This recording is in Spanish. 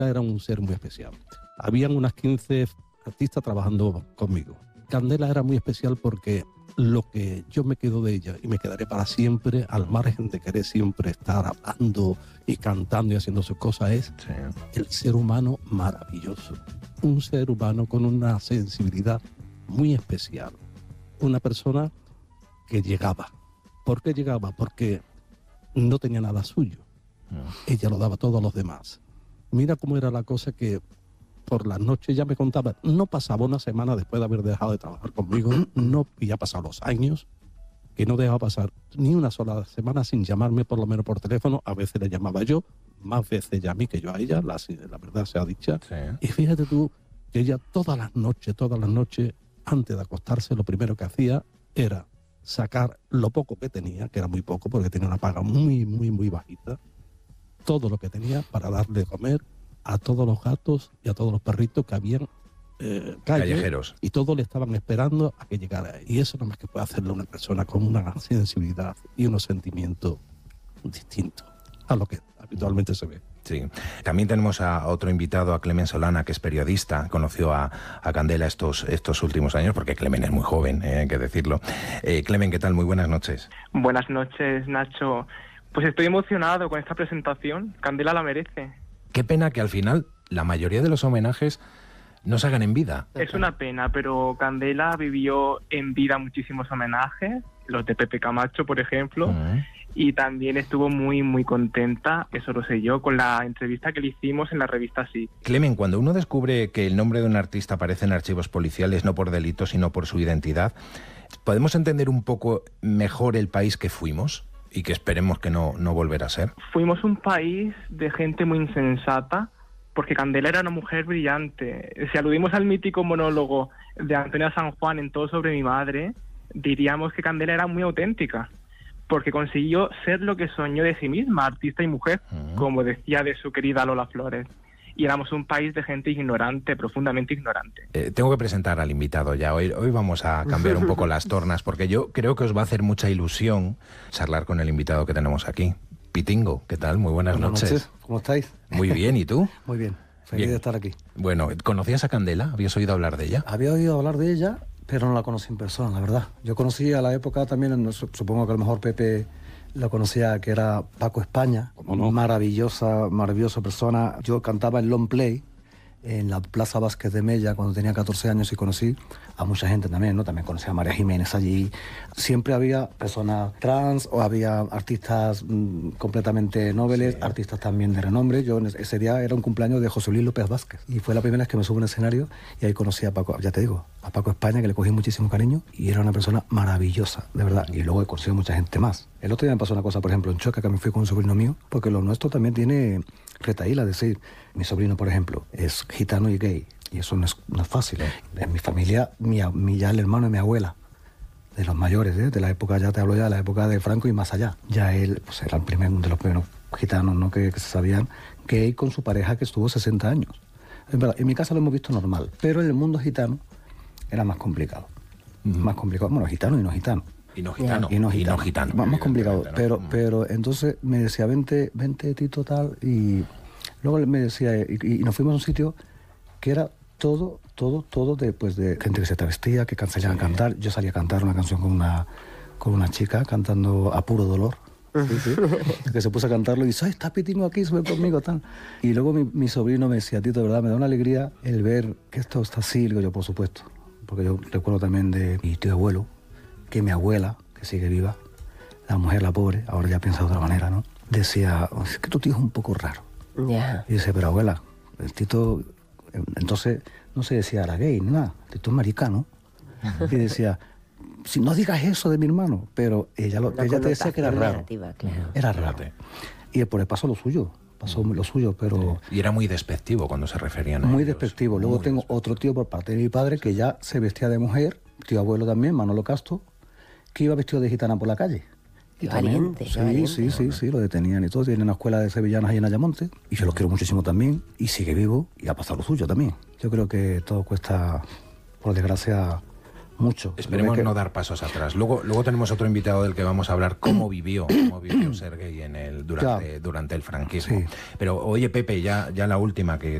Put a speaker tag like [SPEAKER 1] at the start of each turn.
[SPEAKER 1] era un ser muy especial. Habían unas 15 artistas trabajando conmigo. Candela era muy especial porque lo que yo me quedo de ella y me quedaré para siempre, al margen de querer siempre estar hablando y cantando y haciendo sus cosas, es el ser humano maravilloso. Un ser humano con una sensibilidad muy especial. Una persona que llegaba. ¿Por qué llegaba? Porque no tenía nada suyo. Ella lo daba todo a los demás. Mira cómo era la cosa que por las noches ya me contaba, no pasaba una semana después de haber dejado de trabajar conmigo, no, y ya pasaron los años, que no dejaba pasar ni una sola semana sin llamarme por lo menos por teléfono. A veces le llamaba yo, más veces ella a mí que yo a ella, la verdad sea dicha. Sí. Y fíjate tú que ella todas las noches, antes de acostarse, lo primero que hacía era sacar lo poco que tenía, que era muy poco porque tenía una paga muy, muy, muy bajita, todo lo que tenía para darle de comer a todos los gatos y a todos los perritos que habían
[SPEAKER 2] callejeros.
[SPEAKER 1] Y todos le estaban esperando a que llegara. Y eso no más que puede hacerle una persona con una sensibilidad y unos sentimientos distintos a lo que habitualmente se ve.
[SPEAKER 2] Sí. También tenemos a otro invitado, a Clemen Solana, que es periodista. Conoció a Candela estos últimos años, porque Clemen es muy joven, hay que decirlo. Clemen, ¿qué tal? Muy buenas noches.
[SPEAKER 3] Buenas noches, Nacho. Pues estoy emocionado con esta presentación. Candela la merece.
[SPEAKER 2] Qué pena que al final la mayoría de los homenajes no se hagan en vida.
[SPEAKER 3] Es una pena, pero Candela vivió en vida muchísimos homenajes, los de Pepe Camacho, por ejemplo, y también estuvo muy, muy contenta, eso lo sé yo, con la entrevista que le hicimos en la revista Sí.
[SPEAKER 2] Clemen, cuando uno descubre que el nombre de un artista aparece en archivos policiales no por delito, sino por su identidad, ¿podemos entender un poco mejor el país que fuimos? Y que esperemos que no volverá a ser.
[SPEAKER 3] Fuimos un país de gente muy insensata, porque Candela era una mujer brillante. Si aludimos al mítico monólogo de Antonia San Juan en Todo sobre mi madre, diríamos que Candela era muy auténtica, porque consiguió ser lo que soñó de sí misma, artista y mujer, como decía de su querida Lola Flores. Y éramos un país de gente ignorante, profundamente ignorante.
[SPEAKER 2] Tengo que presentar al invitado ya. Hoy vamos a cambiar un poco las tornas, porque yo creo que os va a hacer mucha ilusión charlar con el invitado que tenemos aquí. Pitingo, ¿qué tal? Muy buenas noches.
[SPEAKER 4] ¿Cómo estáis?
[SPEAKER 2] Muy bien, ¿y tú?
[SPEAKER 4] Muy bien, feliz de estar aquí.
[SPEAKER 2] Bueno, ¿conocías a Candela? ¿Habías oído hablar de ella?
[SPEAKER 4] Había oído hablar de ella, pero no la conocí en persona, la verdad. Yo conocí a la época también, supongo que a lo mejor Pepe la conocía, que era Paco España, maravillosa persona. Yo cantaba en Long Play, en la Plaza Vázquez de Mella, cuando tenía 14 años, y conocí a mucha gente también, ¿no? También conocí a María Jiménez allí. Siempre había personas trans o había artistas completamente nobles, sí, artistas también de renombre. Yo ese día era un cumpleaños de José Luis López Vázquez y fue la primera vez que me subo a un escenario y ahí conocí a Paco, ya te digo, a Paco España, que le cogí muchísimo cariño y era una persona maravillosa, de verdad. Y luego he conocido mucha gente más. El otro día me pasó una cosa, por ejemplo, en Choca, que me fui con un sobrino mío, porque lo nuestro también tiene retaíla, es decir, mi sobrino, por ejemplo, es gitano y gay. Y eso no es fácil. En mi familia, ya el hermano de mi abuela, de los mayores, de la época, ya te hablo ya de la época de Franco y más allá. Ya él pues, era de los primeros gitanos, ¿no? que se sabían, gay con su pareja que estuvo 60 años. Es verdad, en mi casa lo hemos visto normal, pero en el mundo gitano era más complicado. Más complicado. Bueno, gitano y no gitano.
[SPEAKER 2] Y no gitano.
[SPEAKER 4] Más complicado. Pero entonces me decía, vente Tito, tal, y luego me decía, y nos fuimos a un sitio que era todo de gente que se travestía, que salían a cantar. Yo salía a cantar una canción con una chica cantando A Puro Dolor. Sí. Que se puso a cantarlo y dice, ¡ay, está Pitingo aquí, sube conmigo! Tal. Y luego mi sobrino me decía, Tito, de verdad, me da una alegría el ver que esto está así. Digo yo, por supuesto. Porque yo recuerdo también de mi tío abuelo, que mi abuela, que sigue viva, la mujer, la pobre, ahora ya piensa de otra manera, ¿no? Decía, es que tu tío es un poco raro.
[SPEAKER 5] Yeah.
[SPEAKER 4] Y dice, pero abuela, el Tito... Entonces no se decía era gay ni nada, Tito es maricano. Y decía, si no digas eso de mi hermano, pero ella te decía que era raro.
[SPEAKER 5] Claro.
[SPEAKER 4] Era raro. Y después pasó lo suyo, pero...
[SPEAKER 2] Sí. Y era muy despectivo cuando se referían a
[SPEAKER 4] muy
[SPEAKER 2] ellos.
[SPEAKER 4] Despectivo. Luego tengo otro tío por parte de mi padre que ya se vestía de mujer, tío abuelo también, Manolo Castro, que iba vestido de gitana por la calle. Y
[SPEAKER 5] valiente,
[SPEAKER 4] también, sí, lo detenían y todo. Tiene una escuela de sevillanas ahí en Ayamonte. Y yo lo quiero muchísimo también. Y sigue vivo y ha pasado lo suyo también. Yo creo que todo cuesta, por desgracia, mucho.
[SPEAKER 2] Esperemos no dar pasos atrás. Luego tenemos otro invitado del que vamos a hablar cómo vivió Sergei durante el franquismo.
[SPEAKER 4] Sí.
[SPEAKER 2] Pero oye, Pepe, ya la última, que